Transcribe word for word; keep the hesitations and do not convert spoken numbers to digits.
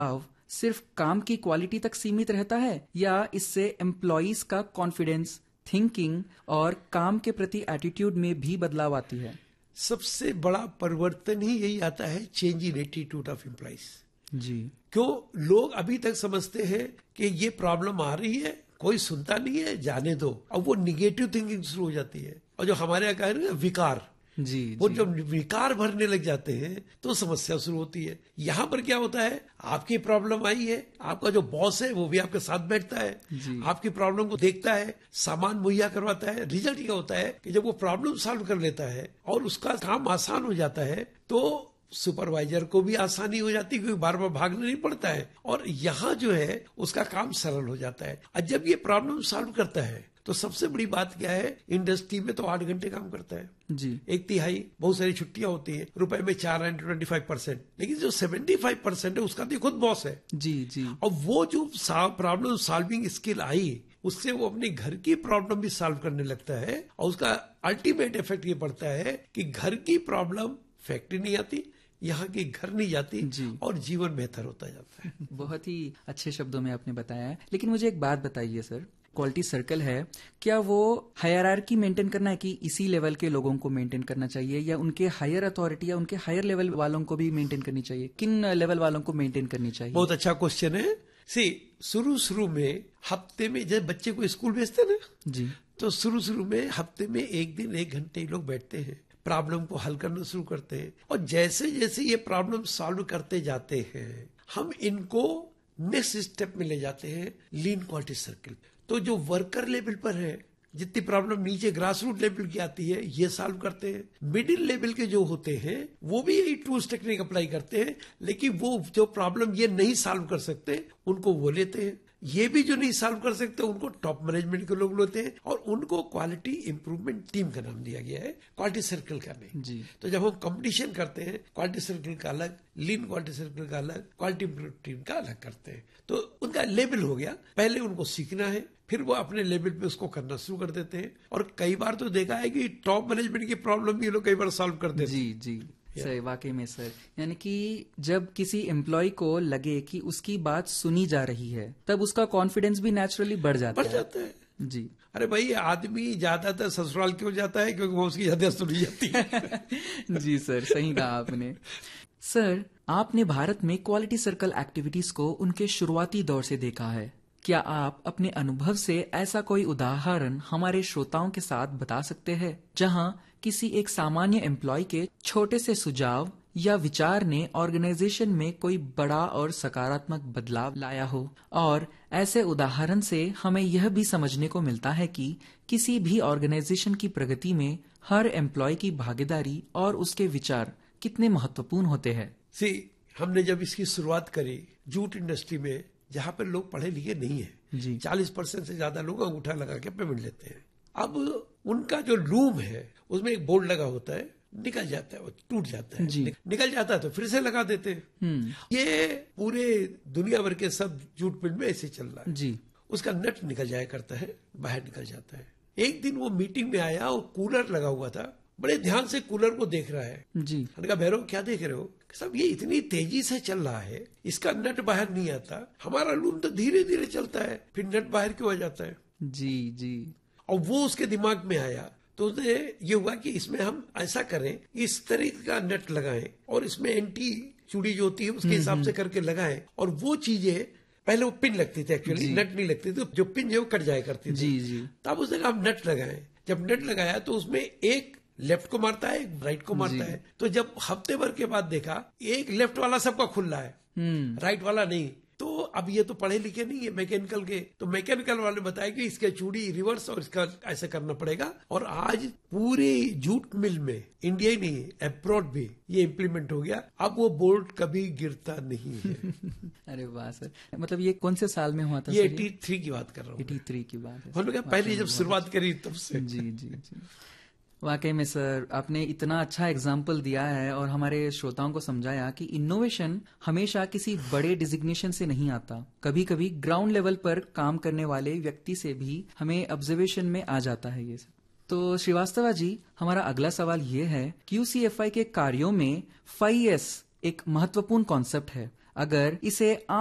अब सिर्फ काम की क्वालिटी तक सीमित रहता है या इससे एम्प्लॉइज का कॉन्फिडेंस, थिंकिंग और काम के प्रति एटीट्यूड में भी बदलाव आती है? सबसे बड़ा परिवर्तन ही यही आता है, change in attitude of employees. जी, क्यों लोग अभी तक समझते हैं कि ये प्रॉब्लम आ रही है, कोई सुनता नहीं है, जाने दो। अब वो निगेटिव थिंकिंग शुरू हो जाती है और जो हमारे यहाँ कह रहे हैं विकार, जी, वो जी। जब विकार भरने लग जाते हैं तो समस्या शुरू होती है। यहाँ पर क्या होता है, आपकी प्रॉब्लम आई है, आपका जो बॉस है वो भी आपके साथ बैठता है, आपकी प्रॉब्लम को देखता है, सामान मुहैया करवाता है। रिजल्ट क्या होता है कि जब वो प्रॉब्लम सॉल्व कर लेता है और उसका काम आसान हो जाता है तो सुपरवाइजर को भी आसानी हो जाती है, क्योंकि बार बार भागना नहीं पड़ता है और यहाँ जो है उसका काम सरल हो जाता है। और जब ये प्रॉब्लम सॉल्व करता है तो सबसे बड़ी बात क्या है, इंडस्ट्री में तो आठ घंटे काम करता है जी, एक तिहाई, बहुत सारी छुट्टियां होती है, रुपए में चार आए ट्वेंटी फाइव परसेंट, लेकिन जो सेवेंटी फाइव परसेंट है उसका तो खुद बॉस है। जी, जी। और वो जो प्रॉब्लम सॉल्विंग स्किल आई, उससे वो अपने घर की प्रॉब्लम भी सॉल्व करने लगता है और उसका अल्टीमेट इफेक्ट ये पड़ता है कि घर की प्रॉब्लम फैक्ट्री नहीं आती, यहाँ की घर नहीं जाती और जीवन बेहतर होता जाता है। बहुत ही अच्छे शब्दों में आपने बताया है। लेकिन मुझे एक बात बताइए सर, क्वालिटी सर्कल है, क्या वो हायरार्की मेंटेन करना है कि इसी लेवल के लोगों को मेंटेन करना चाहिए या उनके हायर अथॉरिटी या उनके हायर लेवल वालों को भी मेंटेन करनी चाहिए? किन लेवल वालों को मेंटेन करनी चाहिए? बहुत अच्छा क्वेश्चन है। सी शुरू शुरू में हफ्ते में जब बच्चे को स्कूल भेजते ना जी, तो शुरू शुरू में हफ्ते में एक दिन एक घंटे लोग बैठते हैं, प्रॉब्लम को हल करना शुरू करते हैं और जैसे जैसे ये प्रॉब्लम सॉल्व करते जाते हैं हम इनको नेक्स्ट स्टेप में ले जाते हैं, लीन क्वालिटी सर्कल। तो जो वर्कर लेवल पर है, जितनी प्रॉब्लम नीचे ग्रास रूट लेवल की आती है ये सॉल्व करते हैं। मिडिल लेवल के जो होते हैं वो भी यही टूल्स टेक्निक अप्लाई करते हैं, लेकिन वो जो प्रॉब्लम ये नहीं सॉल्व कर सकते उनको वो लेते हैं। ये भी जो नहीं सॉल्व कर सकते उनको टॉप मैनेजमेंट के लोग लेते हैं और उनको क्वालिटी इंप्रूवमेंट टीम का नाम दिया गया है, क्वालिटी सर्कल का नहीं। जी। तो जब हम कंपटीशन करते हैं, क्वालिटी सर्कल का अलग, लीन क्वालिटी सर्कल का अलग, क्वालिटी इंप्रूवमेंट टीम का अलग करते हैं। तो उनका लेवल हो गया, पहले उनको सीखना है, फिर वो अपने लेवल पे उसको करना शुरू कर देते हैं। और कई बार तो देखा है कि टॉप मैनेजमेंट की प्रॉब्लम भी ये लोग कई बार सॉल्व कर देते हैं। जी, जी सर, वाकई में सर, यानी कि जब किसी एम्प्लॉय को लगे कि उसकी बात सुनी जा रही है तब उसका कॉन्फिडेंस भी नेचुरली बढ़ जाता बढ़ है। जाता है जी। अरे भाई, आदमी ज्यादातर ससुराल क्यों जाता है? क्योंकि वो उसकी ज्यादा सुनी जाती है। जी सर, सही कहा आपने। सर, आपने भारत में क्वालिटी सर्कल एक्टिविटीज को उनके शुरुआती दौर से देखा है। क्या आप अपने अनुभव से ऐसा कोई उदाहरण हमारे श्रोताओं के साथ बता सकते हैं जहां किसी एक सामान्य एम्प्लॉय के छोटे से सुझाव या विचार ने ऑर्गेनाइजेशन में कोई बड़ा और सकारात्मक बदलाव लाया हो? और ऐसे उदाहरण से हमें यह भी समझने को मिलता है कि किसी भी ऑर्गेनाइजेशन की प्रगति में हर एम्प्लॉय की भागीदारी और उसके विचार कितने महत्वपूर्ण होते हैं। सी हमने जब इसकी शुरुआत करी जूट इंडस्ट्री में, जहां पर लोग पढ़े लिखे नहीं है, चालीस परसेंट से ज्यादा लोग अंगूठा लगा के पेमेंट लेते हैं। अब उनका जो लूम है उसमें एक बोर्ड लगा होता है, निकल जाता है, वो टूट जाता है, नि, निकल जाता है तो फिर से लगा देते हैं। ये पूरे दुनिया भर के सब जूट मिल में ऐसे चल रहा है। जी। उसका नट निकल जाया करता है, बाहर निकल जाता है। एक दिन वो मीटिंग में आया और कूलर लगा हुआ था, बड़े ध्यान से कूलर को देख रहा है। जी। मैंने कहा, भैरव क्या देख रहे हो? सब ये इतनी तेजी से चल रहा है, इसका नट बाहर नहीं आता, हमारा लूम तो धीरे धीरे चलता है, फिर नट बाहर क्यों आ जाता है? जी, जी। और वो उसके दिमाग में आया तो उसने ये हुआ कि इसमें हम ऐसा करें, इस तरह का नट लगाएं और इसमें एंटी चूड़ी जो होती है उसके हिसाब से करके लगाएं। और वो चीजें पहले वो पिन लगती थी, एक्चुअली नट नहीं लगती थी, जो पिन जो कट जाया करती थी। जी, जी। तब उसने कहा हम नट लगाएं। जब नट लगाया तो उसमें एक लेफ्ट को मारता है, एक राइट को मारता है। तो जब हफ्ते भर के बाद देखा एक लेफ्ट वाला सबका खुला है, राइट वाला नहीं। तो अब ये तो पढ़े लिखे नहीं है मैकेनिकल के, तो मैकेनिकल वाले बताया कि इसके चूड़ी रिवर्स और इसका ऐसा करना पड़ेगा। और आज पूरे जूट मिल में, इंडिया ही नहीं अब्रॉड भी ये इम्प्लीमेंट हो गया। अब वो बोर्ड कभी गिरता नहीं है। अरे वाह सर, मतलब ये कौन से साल में हुआ था? ये एटी थ्री की बात कर रहा हूँ। एटी थ्री की बात है। हमने कहा पहले जब शुरुआत करी तब से। जी, जी, जी। वाकई में सर, आपने इतना अच्छा एग्जाम्पल दिया है और हमारे श्रोताओं को समझाया कि इनोवेशन हमेशा किसी बड़े डिजिग्नेशन से नहीं आता, कभी कभी ग्राउंड लेवल पर काम करने वाले व्यक्ति से भी हमें ऑब्जर्वेशन में आ जाता है ये सब। तो श्रीवास्तव जी, हमारा अगला सवाल ये है, क्यूसीएफआई के कार्यों में फाइव एस एक महत्वपूर्ण कॉन्सेप्ट है। अगर इसे